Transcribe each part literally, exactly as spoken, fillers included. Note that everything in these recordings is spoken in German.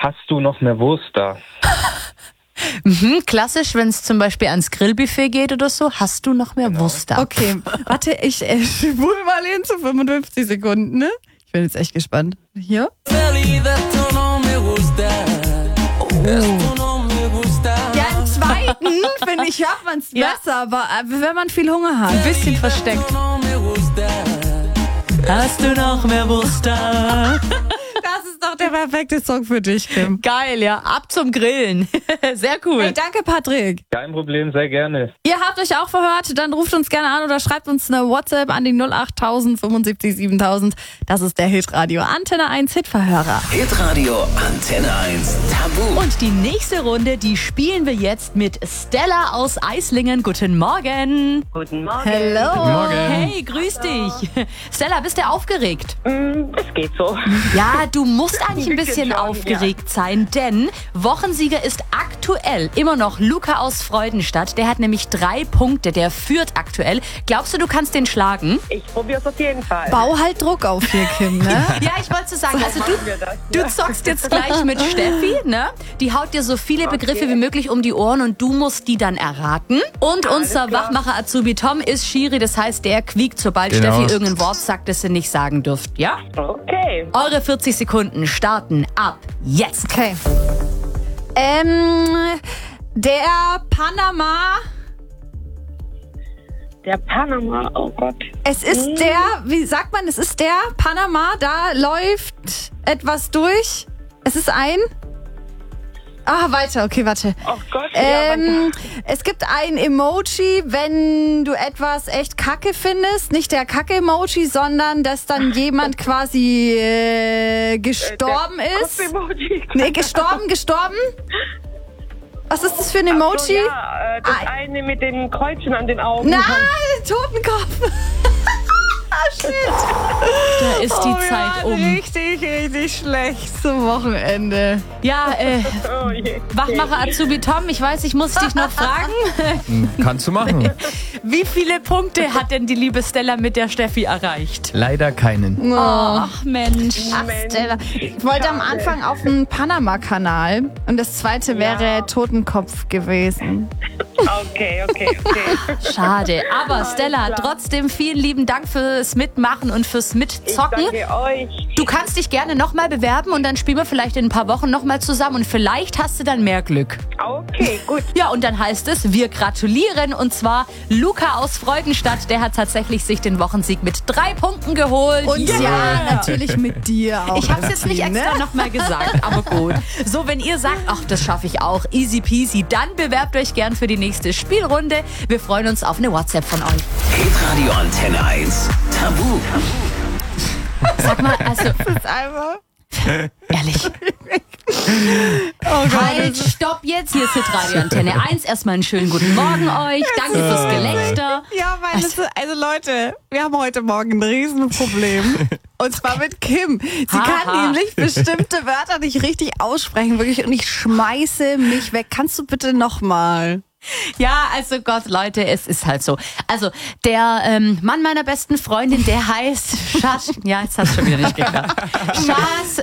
Hast du noch mehr Wurst da? Mhm, klassisch, wenn es zum Beispiel ans Grillbuffet geht oder so. Hast du noch mehr Genau. Wurst da? Okay, warte, ich äh, spule mal hin zu fünfundfünfzig Sekunden, ne? Ich bin jetzt echt gespannt. Hier? Ja, im zweiten, finde ich, hört man es Ja. besser, aber äh, wenn man viel Hunger hat. Ein bisschen versteckt. Hast du noch mehr Wurst da? Das ist doch der perfekte Song für dich, Kim. Geil, ja. Ab zum Grillen. Sehr cool. Hey, danke, Patrick. Kein Problem, sehr gerne. Ihr habt euch auch verhört, dann ruft uns gerne an oder schreibt uns eine WhatsApp an die null acht null null sieben siebentausend. Das ist der Hitradio Antenne eins Hitverhörer. Hitradio Antenne eins Tabu. Und die nächste Runde, die spielen wir jetzt mit Stella aus Eislingen. Guten Morgen. Guten Morgen. Hello. Morgen. Hey, grüß dich. Stella, bist du aufgeregt? Mm, Es geht so. Ja, du musst eigentlich ein bisschen schon, aufgeregt sein, denn Wochensieger ist aktuell immer noch Luca aus Freudenstadt. Der hat nämlich drei Punkte, der führt aktuell. Glaubst du, du kannst den schlagen? Ich probiere es auf jeden Fall. Bau halt Druck auf hier, Kim, ne? Ja, ich wollte so sagen, also machen du, wir das, du ja. zockst jetzt gleich mit Steffi, ne? Die haut dir so viele Begriffe wie möglich um die Ohren und du musst die dann erraten. Und unser klar. Wachmacher Azubi Tom ist Schiri, das heißt, der quiekt, sobald Genau. Steffi irgendein Wort sagt, das sie nicht sagen dürft, ja? Okay. Eure vierzig Sekunden starten ab jetzt. Okay. Ähm, der Panama, Der Panama, oh Gott. es ist der, wie sagt man, es ist der Panama, da läuft etwas durch. Es ist ein... Ah, weiter, okay, warte. Oh Gott. Ähm, es gibt ein Emoji, wenn du etwas echt kacke findest. Nicht der Kacke-Emoji, sondern dass dann jemand quasi äh, gestorben ist. Emoji. Nee, gestorben, gestorben. Was ist das für ein Emoji? So, ja, äh, das Ah. eine mit den Kreuzchen an den Augen. Nein, Totenkopf. Ah, shit. Da ist die Oh, Zeit wir waren um. richtig, richtig schlecht zum Wochenende. Ja, äh, Oh je. Wachmacher Azubi Tom, ich weiß, ich muss dich noch fragen. Kannst du machen. Wie viele Punkte hat denn die liebe Stella mit der Steffi erreicht? Leider keinen. Ach Mensch. Ach, Stella. Ich wollte am Anfang auf den Panama-Kanal und das zweite wäre Totenkopf gewesen. Okay, okay, okay. Schade. Aber Stella, trotzdem vielen lieben Dank fürs Mitmachen und fürs Mitzocken. Danke euch. Du kannst dich gerne nochmal bewerben und dann spielen wir vielleicht in ein paar Wochen nochmal zusammen und vielleicht hast du dann mehr Glück. Okay, gut. Ja, und dann heißt es, wir gratulieren und zwar Luca aus Freudenstadt, der hat tatsächlich sich den Wochensieg mit drei Punkten geholt. Und ja, natürlich mit dir auch. Ich hab's jetzt nicht extra nochmal gesagt, aber gut. So, wenn ihr sagt, ach, das schaffe ich auch, easy peasy, dann bewerbt euch gern für die nächste Spielrunde. Wir freuen uns auf eine WhatsApp von euch. Hitradio Antenne eins Tabu. Sag mal, also, Das ist einfach... ehrlich. Oh Gott. Halt, stopp jetzt. Hier ist Hitradio Antenne eins. Erstmal einen schönen guten Morgen euch. Danke fürs Gelächter. Ja, weil es, also Leute, wir haben heute Morgen ein Riesenproblem. Und zwar mit Kim. Sie Ha, kann ha. nämlich bestimmte Wörter nicht richtig aussprechen, wirklich. Und ich schmeiße mich weg. Kannst du bitte nochmal? Ja, also Gott, Leute, es ist halt so. Also, der ähm, Mann meiner besten Freundin, der heißt Schasch. Ja, jetzt hat's schon wieder nicht geklappt. Schas.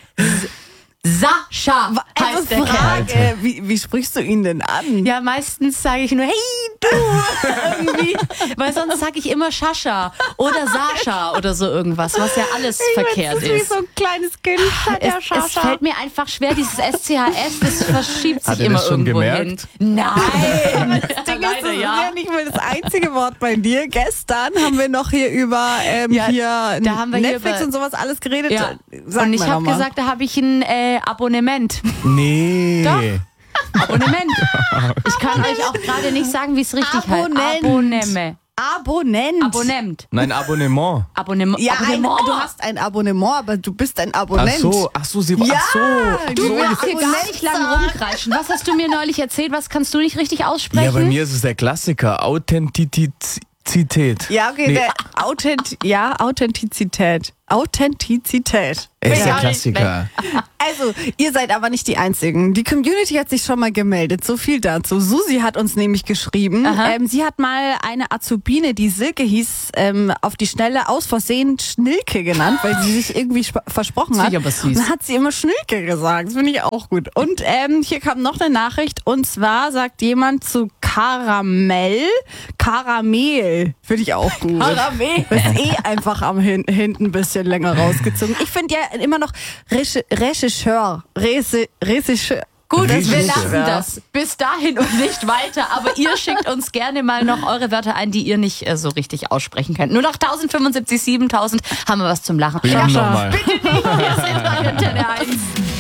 Sascha heißt Also der Kerl. Frage, wie, wie sprichst du ihn denn an? Ja, meistens sage ich nur, hey, du, irgendwie. Weil sonst sage ich immer Schascha oder Sascha oder so irgendwas, was ja alles verkehrt das ist wie ist. so ein kleines Kind. Es, es fällt mir einfach schwer, dieses S C H S, das verschiebt sich Hat er immer das schon irgendwo gemerkt? hin. Nein, Das Ding ist, leider das ist ja. ja nicht mal das einzige Wort bei dir. Gestern haben wir noch hier über ähm, Ja, hier da haben wir hier Netflix über- und sowas alles geredet. Ja. Sag Und ich mal habe noch mal. gesagt, da habe ich ein äh, Abonnement. Nee. Doch. Abonnement. Ich kann euch auch gerade nicht sagen, wie es richtig Abonnent. heißt. Abonnement. Abonnent. Abonnent. Nein, Abonnement. Abonnement. Ja, ein, Abonnement. du hast ein Abonnement, aber du bist ein Ach Abonnent. so, ach so, sie war, Ja, ach so. du Du willst willst hier gar Abonnent nicht lang sagen. rumkreischen. Was hast du mir neulich erzählt? Was kannst du nicht richtig aussprechen? Ja, bei mir ist es der Klassiker. Authentizität. Authentizität. Ja, okay, Nee. der Authent ja, Authentizität. Authentizität. Ey, ist Ja, der nicht Klassiker. Also, ihr seid aber nicht die Einzigen. Die Community hat sich schon mal gemeldet. So viel dazu. Susi hat uns nämlich geschrieben. Ähm, sie hat mal eine Azubine, die Silke hieß, ähm, auf die Schnelle aus Versehen Schnilke genannt, weil sie sich irgendwie sp- versprochen Das hat. finde ich aber süß. Und dann hat sie immer Schnilke gesagt. Das finde ich auch gut. Und ähm, hier kam noch eine Nachricht. Und zwar sagt jemand zu Karamell, Karamell. Finde ich auch gut. Karamell. Das ist eh einfach am hin hinten ein bisschen länger rausgezogen. Ich finde ja immer noch Reche- Regisseur. Rese- Regisseur. Gut, wir Richtig. lassen Ja. das bis dahin und nicht weiter. Aber ihr schickt uns gerne mal noch eure Wörter ein, die ihr nicht äh, so richtig aussprechen könnt. Nur noch tausendfünfundsiebzig, siebentausend haben wir was zum Lachen. Ja, nochmal. Bitte nicht, wir sind bei Antenne eins.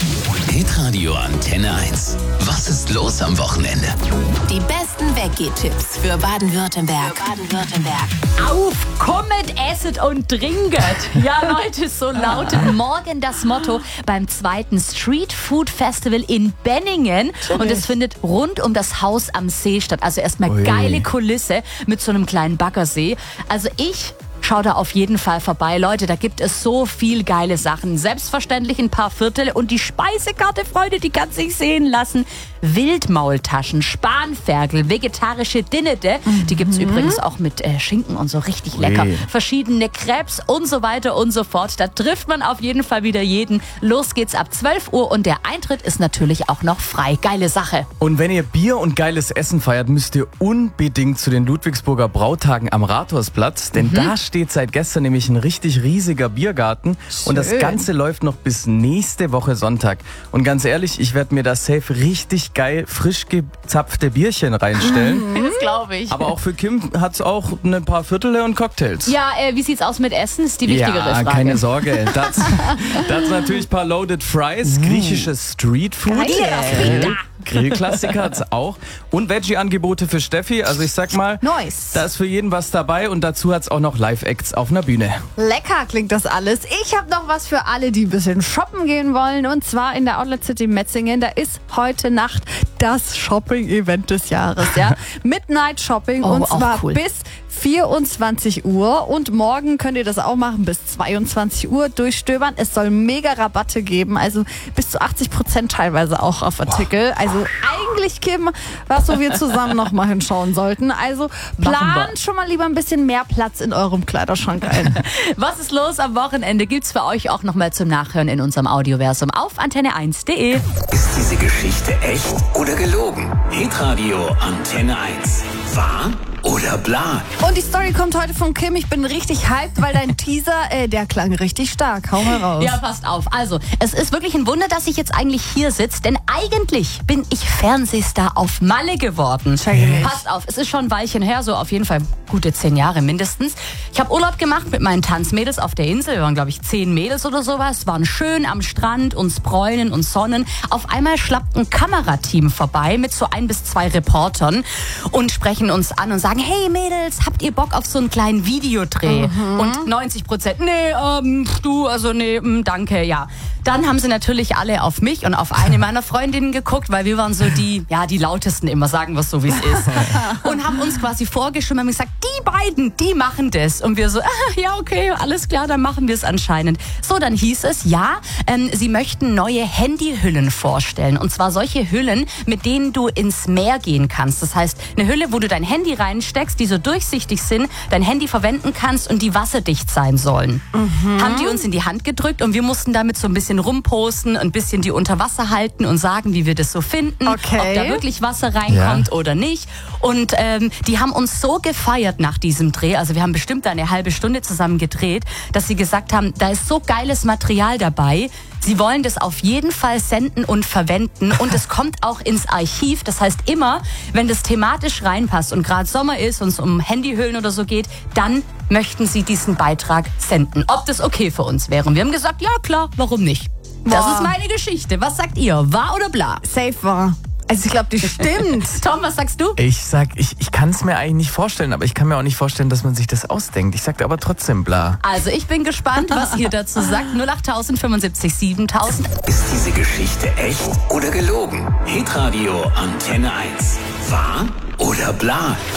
Hitradio Antenne eins. Was ist los am Wochenende? Die besten Weggeh-Tipps für Baden-Württemberg. Für Baden-Württemberg. Auf, kommet, esset und trinket. Ja, Leute, so lautet morgen das Motto beim zweiten Street Food Festival in Benningen. Und es findet rund um das Haus am See statt. Also erstmal Ui. geile Kulisse mit so einem kleinen Baggersee. Also ich schau da auf jeden Fall vorbei. Leute, da gibt es so viel geile Sachen. Selbstverständlich ein paar Viertel und die Speisekarte, Freunde, die kann sich sehen lassen. Wildmaultaschen, Spanferkel, vegetarische Dinnete. Die gibt's übrigens auch mit äh, Schinken und so richtig lecker. Ui. Verschiedene Crepes und so weiter und so fort. Da trifft man auf jeden Fall wieder jeden. Los geht's ab zwölf Uhr und der Eintritt ist natürlich auch noch frei. Geile Sache. Und wenn ihr Bier und geiles Essen feiert, müsst ihr unbedingt zu den Ludwigsburger Brautagen am Rathausplatz. Denn da steht seit gestern nämlich ein richtig riesiger Biergarten. Und das Ganze läuft noch bis nächste Woche Sonntag. Und ganz ehrlich, ich werde mir da safe richtig geil frisch gezapfte Bierchen reinstellen. Das glaube ich. Aber auch für Kim hat's auch ein paar Viertel und Cocktails. Ja, äh, wie sieht's aus mit Essen? Ist die wichtigere ja, Frage. keine Sorge. Das, das natürlich ein paar Loaded Fries, griechisches Streetfood. Geil. Grillklassiker hat's auch. Und Veggie-Angebote für Steffi. Also ich sag mal, Nice. da ist für jeden was dabei. Und dazu hat's auch noch Live-Acts auf einer Bühne. Lecker klingt das alles. Ich habe noch was für alle, die ein bisschen shoppen gehen wollen. Und zwar in der Outlet City Metzingen. Da ist heute Nacht das Shopping-Event des Jahres. Ja? Midnight Shopping. Oh, und auch zwar cool. bis vierundzwanzig Uhr. Und morgen könnt ihr das auch machen bis zweiundzwanzig Uhr durchstöbern. Es soll mega Rabatte geben. Also bis zu achtzig Prozent teilweise auch auf Artikel. Also eigentlich, Kim, was wo wir zusammen noch mal hinschauen sollten. Also Machen wir. plant schon mal lieber ein bisschen mehr Platz in eurem Kleiderschrank ein. Was ist los am Wochenende? Gibt's für euch auch nochmal zum Nachhören in unserem Audioversum auf antenne eins punkt de. Ist diese Geschichte echt oder gelogen? Hitradio Antenne eins. Wahr oder bla? Und die Story kommt heute von Kim. Ich bin richtig hyped, weil dein Teaser, äh, der klang richtig stark. Hau mal raus. Ja, passt auf. Also, es ist wirklich ein Wunder, dass ich jetzt eigentlich hier sitze, denn eigentlich bin ich Fernsehstar auf Malle geworden. Check. Passt auf, es ist schon ein Weilchen her, so auf jeden Fall gute zehn Jahre mindestens. Ich habe Urlaub gemacht mit meinen Tanzmädels auf der Insel. Wir waren, glaube ich, zehn Mädels oder sowas. Waren schön am Strand, uns bräunen und sonnen. Auf einmal schlappt ein Kamerateam vorbei mit so ein bis zwei Reportern und sprechen uns an und sagen, hey Mädels, habt ihr Bock auf so einen kleinen Videodreh? Und neunzig Prozent, nee, ähm, du, also nee, mm, danke, ja. Dann haben sie natürlich alle auf mich und auf eine meiner Freundinnen geguckt, weil wir waren so die, ja, die lautesten immer, sagen wir es so, wie es ist. Und haben uns quasi vorgeschrieben, haben gesagt, die beiden, die machen das. Und wir so, ah, ja, okay, alles klar, dann machen wir es anscheinend. So, dann hieß es, ja, ähm, sie möchten neue Handyhüllen vorstellen. Und zwar solche Hüllen, mit denen du ins Meer gehen kannst. Das heißt, eine Hülle, wo du dein Handy reinsteckst, die so durchsichtig sind, dein Handy verwenden kannst und die wasserdicht sein sollen. Mhm. Haben die uns in die Hand gedrückt und wir mussten damit so ein bisschen rumposten, ein bisschen die unter Wasser halten und sagen, wie wir das so finden, Okay. ob da wirklich Wasser reinkommt Ja. oder nicht. Und ähm, die haben uns so gefeiert nach diesem Dreh, also wir haben bestimmt eine halbe Stunde zusammen gedreht, dass sie gesagt haben, da ist so geiles Material dabei, sie wollen das auf jeden Fall senden und verwenden und es kommt auch ins Archiv. Das heißt immer, wenn das thematisch reinpasst und gerade Sommer ist und es um Handyhüllen oder so geht, dann möchten sie diesen Beitrag senden. Ob das okay für uns wäre. Und wir haben gesagt, ja klar, warum nicht? Das Boah. ist meine Geschichte. Was sagt ihr? Wahr oder bla? Safe war. Also ich glaube, die stimmt. Tom, was sagst du? Ich sag, ich, ich kann es mir eigentlich nicht vorstellen, aber ich kann mir auch nicht vorstellen, dass man sich das ausdenkt. Ich sag aber trotzdem bla. Also ich bin gespannt, was ihr dazu sagt. null acht fünfundsiebzig siebentausend. Ist diese Geschichte echt oder gelogen? Hitradio Antenne eins. Wahr oder bla?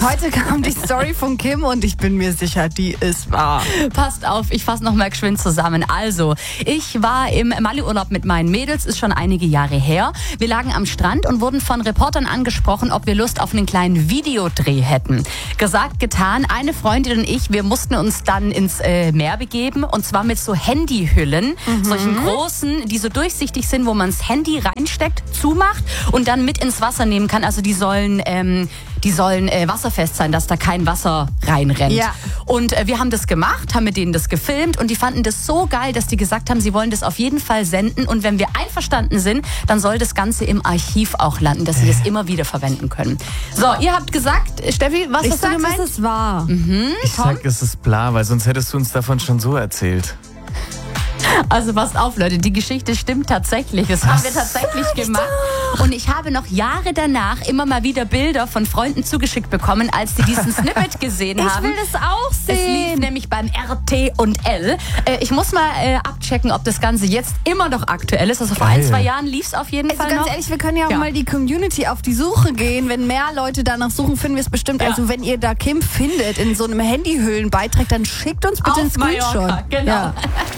Heute kam die Story von Kim und ich bin mir sicher, die ist wahr. Passt auf, ich fasse noch mal geschwind zusammen. Also, ich war im Mali-Urlaub mit meinen Mädels, ist schon einige Jahre her. Wir lagen am Strand und wurden von Reportern angesprochen, ob wir Lust auf einen kleinen Videodreh hätten. Gesagt, getan. Eine Freundin und ich, wir mussten uns dann ins äh, Meer begeben und zwar mit so Handyhüllen, mhm. solchen großen, die so durchsichtig sind, wo man das Handy reinsteckt, zumacht und dann mit ins Wasser nehmen kann. Also die sollen, ähm, die sollen äh, wasserfest sein, dass da kein Wasser reinrennt. Ja. Und äh, wir haben das gemacht, haben mit denen das gefilmt und die fanden das so geil, dass die gesagt haben, sie wollen das auf jeden Fall senden und wenn wir einverstanden sind, dann soll das Ganze im Archiv auch landen, dass sie das immer wieder verwenden können. So, ihr habt gesagt, Steffi, was Ich hast du sag, gemeint? es ist wahr. Mhm, Ich sag, es ist bla, weil sonst hättest du uns davon schon so erzählt. Also passt auf, Leute, die Geschichte stimmt tatsächlich. Das haben wir tatsächlich gemacht. Und ich habe noch Jahre danach immer mal wieder Bilder von Freunden zugeschickt bekommen, als sie diesen Snippet gesehen Ich haben. will das auch Es lief sehen. nämlich beim R T und L. Äh, ich muss mal äh, abchecken, ob das Ganze jetzt immer noch aktuell ist. Also vor Geil. ein, zwei Jahren lief es auf jeden Also Fall ganz noch. ehrlich, wir können ja auch Ja. mal die Community auf die Suche gehen. Wenn mehr Leute danach suchen, finden wir es bestimmt. Ja. Also wenn ihr da Kim findet in so einem Handyhüllenbeitrag, dann schickt uns bitte Auf einen Screenshot. Mallorca, genau. Ja.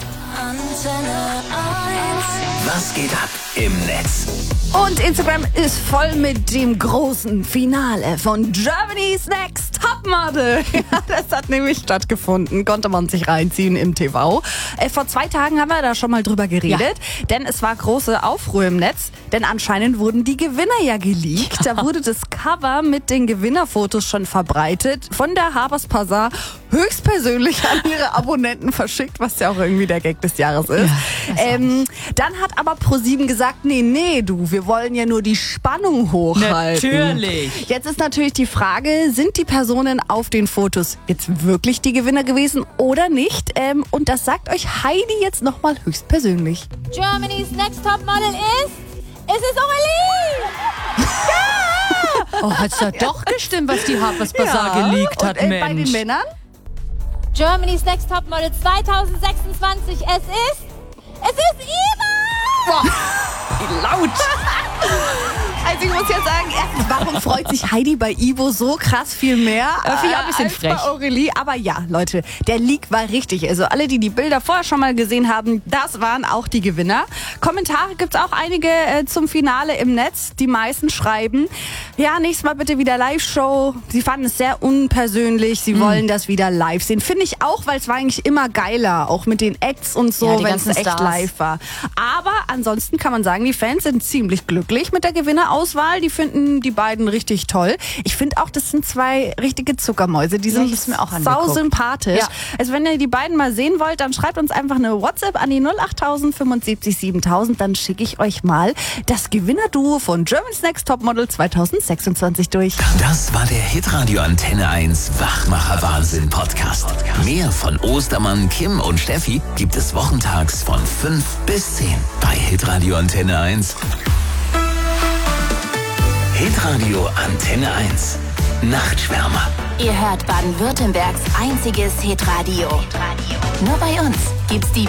Was geht ab im Netz? Und Instagram ist voll mit dem großen Finale von Germany's Next Topmodel. Ja, das hat nämlich stattgefunden, konnte man sich reinziehen im T V. Äh, vor zwei Tagen haben wir da schon mal drüber geredet, denn es war große Aufruhr im Netz, denn anscheinend wurden die Gewinner ja geleakt. Da wurde das Cover mit den Gewinnerfotos schon verbreitet, von der Harper's Bazaar höchstpersönlich an ihre Abonnenten verschickt, was ja auch irgendwie der Gag des Jahres ist. ähm, dann hat aber ProSieben gesagt, nee, nee, du, wir wollen ja nur die Spannung hochhalten. Natürlich. Jetzt ist natürlich die Frage, sind die Personen auf den Fotos jetzt wirklich die Gewinner gewesen oder nicht? Ähm, und das sagt euch Heidi jetzt nochmal höchstpersönlich. Germany's Next Topmodel ist... Es ist Aurelie! Oh, hat's ja doch gestimmt, was die Harper's Bazaar geleakt hat, und, äh, Mensch. bei den Männern? Germany's Next Topmodel zwanzig sechsundzwanzig. Es ist... Es ist Eva! Laut! Also ich muss jetzt sagen, erstens, warum freut sich Heidi bei Ivo so krass viel mehr Ja, finde ich auch ein bisschen als frech. bei Aurelie? Aber ja, Leute, der Leak war richtig. Also alle, die die Bilder vorher schon mal gesehen haben, das waren auch die Gewinner. Kommentare gibt's auch einige äh, zum Finale im Netz. Die meisten schreiben, ja, nächstes Mal bitte wieder Live-Show. Sie fanden es sehr unpersönlich. Sie Mhm. wollen das wieder live sehen. Finde ich auch, weil es war eigentlich immer geiler. Auch mit den Acts und so, Ja, die wenn es ganzen echt Stars. live war. Aber ansonsten kann man sagen, die Fans sind ziemlich glücklich mit der Gewinnerauswahl. Die finden die beiden richtig toll. Ich finde auch, das sind zwei richtige Zuckermäuse. Die Ja, sind ich hab's mir auch sau angeguckt. sympathisch. Ja. Also wenn ihr die beiden mal sehen wollt, dann schreibt uns einfach eine WhatsApp an die null acht null null sieben fünf sieben null null null. Dann schicke ich euch mal das Gewinnerduo von Germany's Next Topmodel zwanzig sechsundzwanzig durch. Das war der Hitradio Antenne eins Wachmacher Wahnsinn Podcast. Mehr von Ostermann, Kim und Steffi gibt es wochentags von fünf bis zehn bei Hitradio Antenne eins. Hitradio Antenne eins. Nachtschwärmer. Ihr hört Baden-Württembergs einziges Hitradio. Nur bei uns gibt's die